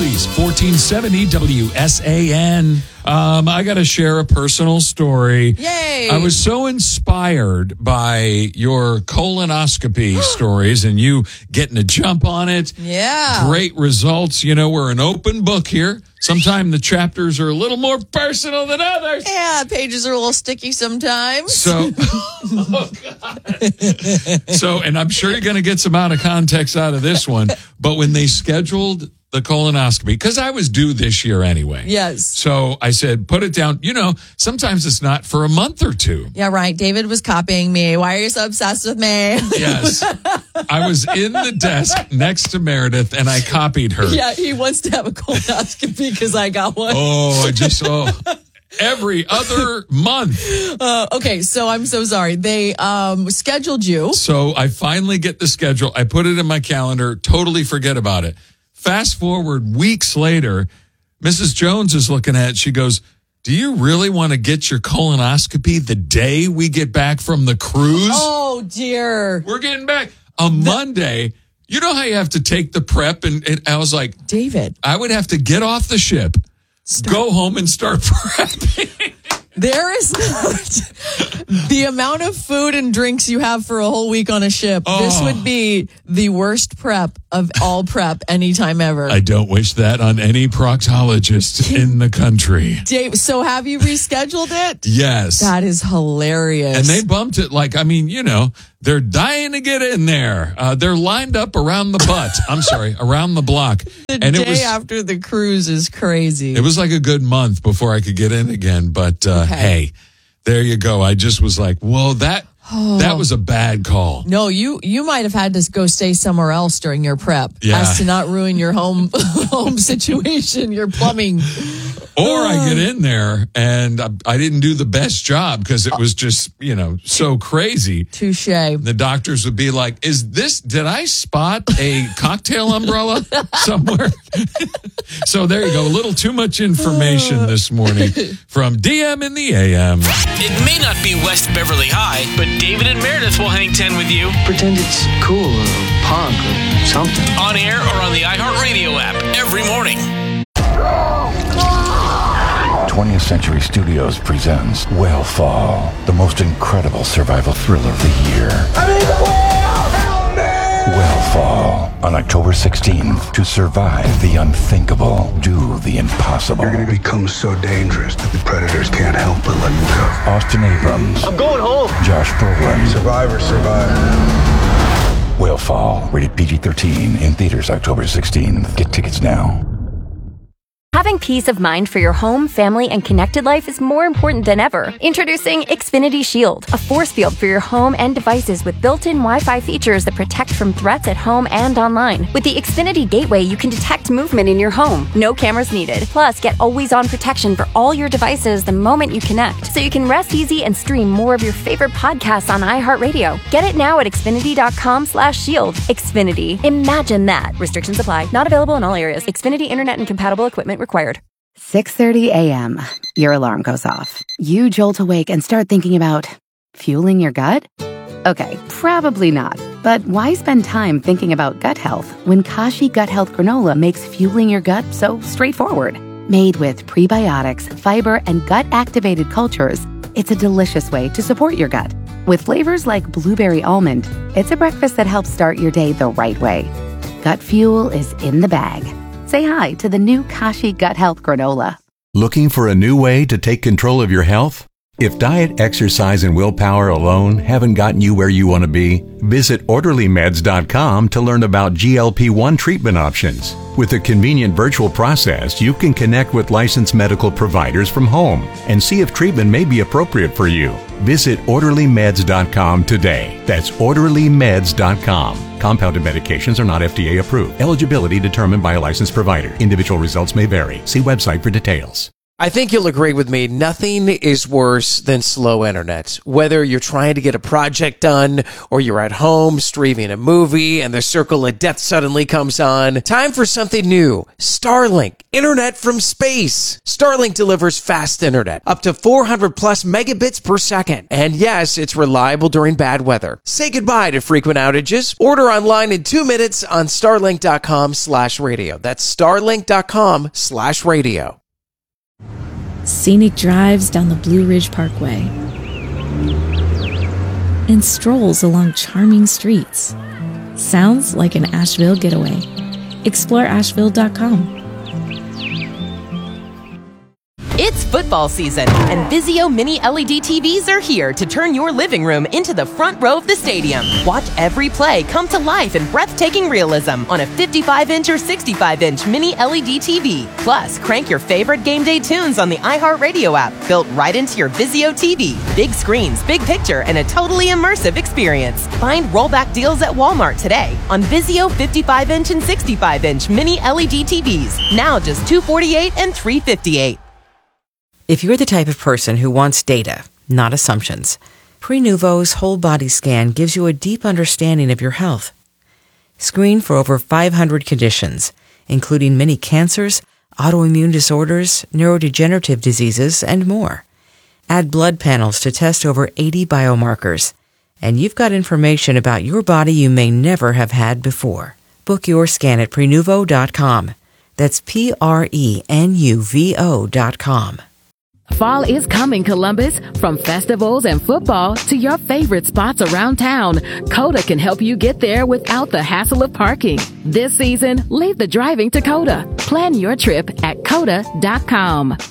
Oldies, 1470 WSAN. I got to share a personal story. Yay! I was so inspired by your colonoscopy stories and you getting a jump on it. Yeah. Great results. You know, we're an open book here. Sometimes the chapters are a little more personal than others. Yeah, pages are a little sticky sometimes. So, oh God. So, and I'm sure you're going to get some out of context out of this one, but when they scheduled the colonoscopy, because I was due this year anyway. Yes. So I said, put it down. You know, sometimes it's not for a month or two. Yeah, right. David was copying me. Why are you so obsessed with me? Yes. I was in the desk next to Meredith and I copied her. Yeah, he wants to have a colonoscopy because I got one. Oh, I just saw every other month. Okay, so I'm so sorry. They scheduled you. So I finally get the schedule. I put it in my calendar, totally forget about it. Fast forward weeks later, Mrs. Jones is looking at it. She goes, do you really want to get your colonoscopy the day we get back from the cruise? Oh, dear. We're getting back on Monday. You know how you have to take the prep? And I was like, David, I would have to get off the ship, go home and start prepping. there is not the amount of food and drinks you have for a whole week on a ship. Oh. This would be the worst prep of all prep anytime ever. I don't wish that on any proctologist in the country. Dave, so have you rescheduled it? Yes. That is hilarious. And they bumped it like, I mean, you know, they're dying to get in there. They're lined up around the butt. I'm sorry, around the block. The and day it was after the cruise is crazy. It was like a good month before I could get in again. But hey, there you go. I just was like, whoa, that was a bad call. No, you might have had to go stay somewhere else during your prep as to not ruin your home situation, your plumbing. Or I get in there and I didn't do the best job because it was just, you know, so crazy. Touche. The doctors would be like, did I spot a cocktail umbrella somewhere? So there you go. A little too much information this morning from DM in the AM. It may not be West Beverly High, but David and Meredith will hang 10 with you. Pretend it's cool or punk or something. On air or on the iHeartRadio app every morning. 20th Century Studios presents Whale Fall, the most incredible survival thriller of the year. Whale Fall, on October 16th. To survive the unthinkable, do the impossible. You're going to become so dangerous that the predators can't help but let you go. Austin Abrams. I'm going home. Josh Brolin. Survivor, survivor. Whale Fall, rated PG-13, in theaters October 16th. Get tickets now. Having peace of mind for your home, family, and connected life is more important than ever. Introducing Xfinity Shield, a force field for your home and devices with built-in Wi-Fi features that protect from threats at home and online. With the Xfinity Gateway, you can detect movement in your home. No cameras needed. Plus, get always-on protection for all your devices the moment you connect, so you can rest easy and stream more of your favorite podcasts on iHeartRadio. Get it now at Xfinity.com/shield. Xfinity. Imagine that. Restrictions apply. Not available in all areas. Xfinity Internet and compatible equipment required. 6:30 a.m. Your alarm goes off. You jolt awake and start thinking about fueling your gut? Okay, probably not. But why spend time thinking about gut health when Kashi Gut Health Granola makes fueling your gut so straightforward? Made with prebiotics, fiber, and gut-activated cultures, it's a delicious way to support your gut. With flavors like blueberry almond, it's a breakfast that helps start your day the right way. Gut fuel is in the bag. Say hi to the new Kashi Gut Health Granola. Looking for a new way to take control of your health? If diet, exercise, and willpower alone haven't gotten you where you want to be, visit OrderlyMeds.com to learn about GLP-1 treatment options. With a convenient virtual process, you can connect with licensed medical providers from home and see if treatment may be appropriate for you. Visit OrderlyMeds.com today. That's OrderlyMeds.com. Compounded medications are not FDA approved. Eligibility determined by a licensed provider. Individual results may vary. See website for details. I think you'll agree with me. Nothing is worse than slow internet. Whether you're trying to get a project done or you're at home streaming a movie and the circle of death suddenly comes on. Time for something new. Starlink. Internet from space. Starlink delivers fast internet. Up to 400 plus megabits per second. And yes, it's reliable during bad weather. Say goodbye to frequent outages. Order online in 2 minutes on starlink.com/radio. That's starlink.com/radio. Scenic drives down the Blue Ridge Parkway, and strolls along charming streets. Sounds like an Asheville getaway. Explore Asheville.com. It's football season, and Vizio Mini LED TVs are here to turn your living room into the front row of the stadium. Watch every play come to life in breathtaking realism on a 55-inch or 65-inch Mini LED TV. Plus, crank your favorite game day tunes on the iHeartRadio app, built right into your Vizio TV. Big screens, big picture, and a totally immersive experience. Find rollback deals at Walmart today on Vizio 55-inch and 65-inch Mini LED TVs. Now just $248 and $358. If you're the type of person who wants data, not assumptions, Prenuvo's whole body scan gives you a deep understanding of your health. Screen for over 500 conditions, including many cancers, autoimmune disorders, neurodegenerative diseases, and more. Add blood panels to test over 80 biomarkers, and you've got information about your body you may never have had before. Book your scan at Prenuvo.com. That's Prenuvo.com. Fall is coming, Columbus. From festivals and football to your favorite spots around town, Coda can help you get there without the hassle of parking. This season, leave the driving to Coda. Plan your trip at Coda.com.